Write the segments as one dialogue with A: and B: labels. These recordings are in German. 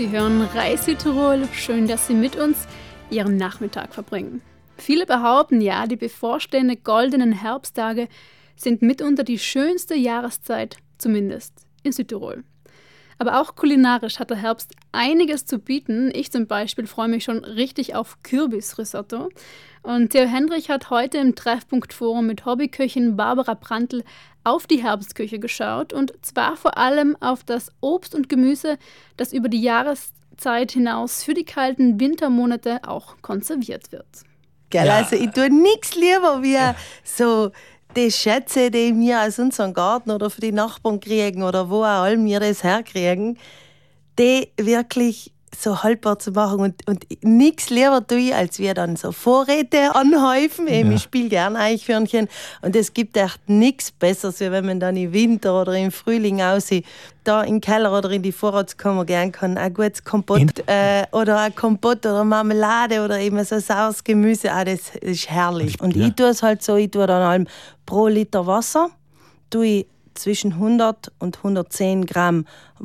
A: Sie hören Reis Südtirol. Schön, dass Sie mit uns Ihren Nachmittag verbringen. Viele behaupten ja, die bevorstehenden goldenen Herbsttage sind mitunter die schönste Jahreszeit, zumindest in Südtirol. Aber auch kulinarisch hat der Herbst einiges zu bieten. Ich zum Beispiel freue mich schon richtig auf Kürbisrisotto. Und Theo Hendrich hat heute im Treffpunkt-Forum mit Hobbyköchin Barbara Prantl auf die Herbstküche geschaut. Und zwar vor allem auf das Obst und Gemüse, das über die Jahreszeit hinaus für die kalten Wintermonate auch konserviert wird.
B: Gell, ja. Also ich tue nichts lieber wie so die Schätze, die wir aus unserem Garten oder für die Nachbarn kriegen oder wo auch all wir das herkriegen, die wirklich so haltbar zu machen. Und nichts lieber tue ich, als wir dann so Vorräte anhäufen. Ich spiele gerne Eichhörnchen und es gibt echt nichts Besseres, wie wenn man dann im Winter oder im Frühling aussieht, da im Keller oder in die Vorratskammer gern kann, ein gutes Kompott oder ein Kompott oder Marmelade oder eben so saures Gemüse, das ist herrlich. Und ich tue es halt so, ich tue dann allem pro Liter Wasser, tue ich zwischen 100 und 110 Gramm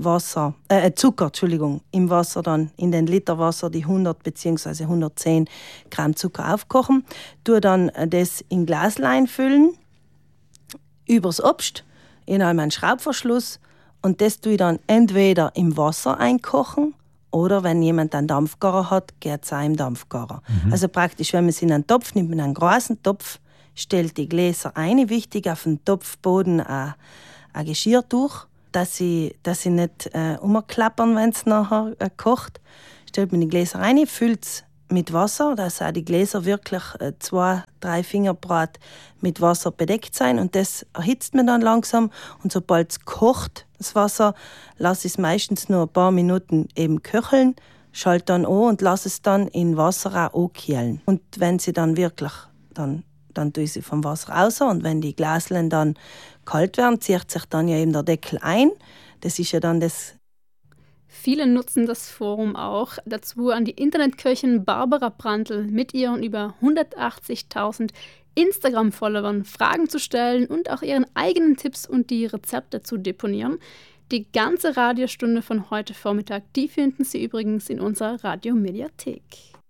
B: Zucker, im Wasser dann, in den Liter Wasser die 100 bzw. 110 Gramm Zucker aufkochen, tue dann das in Glaslein füllen, übers Obst, in einen Schraubverschluss und das tue ich dann entweder im Wasser einkochen oder wenn jemand einen Dampfgarer hat, geht es auch im Dampfgarer. Also praktisch, wenn man es in einen Topf nimmt, in einen großen Topf, stellt die Gläser ein. Wichtig, auf dem Topfboden ein Geschirrtuch, dass sie nicht umklappern, wenn es nachher kocht. Stellt man die Gläser rein, füllt es mit Wasser, dass auch die Gläser wirklich 2-3 Finger breit mit Wasser bedeckt sein. Und das erhitzt man dann langsam. Und sobald es kocht, das Wasser, lasse ich es meistens nur ein paar Minuten eben köcheln, schalte dann an und lasse es dann in Wasser auch ankühlen. Und wenn sie dann wirklich dann tue ich sie vom Wasser raus und wenn die Gläschen dann kalt werden, zieht sich dann ja eben der Deckel ein. Das ist ja dann das.
A: Viele nutzen das Forum auch dazu, an die Internetköchin Barbara Prantl mit ihren über 180.000 Instagram-Followern Fragen zu stellen und auch ihren eigenen Tipps und die Rezepte zu deponieren. Die ganze Radiostunde von heute Vormittag, die finden Sie übrigens in unserer Radiomediathek.